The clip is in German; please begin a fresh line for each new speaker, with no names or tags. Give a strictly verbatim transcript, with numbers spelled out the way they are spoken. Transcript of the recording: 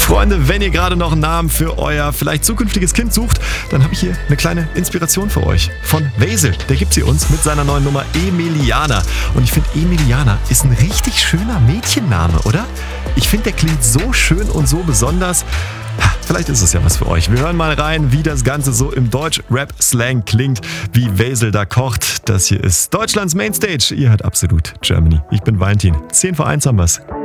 Freunde, wenn ihr gerade noch einen Namen für euer vielleicht zukünftiges Kind sucht, dann habe ich hier eine kleine Inspiration für euch. Von Wesel, der gibt sie uns mit seiner neuen Nummer Emiliana. Und ich finde, Emiliana ist ein richtig schöner Mädchenname, oder? Ich finde, der klingt so schön und so besonders. Vielleicht ist es ja was für euch. Wir hören mal rein, wie das Ganze so im Deutsch-Rap-Slang klingt, wie Wesel da kocht. Das hier ist Deutschlands Mainstage. Ihr hört absolut Germany. Ich bin Valentin. zehn vor eins haben wir's.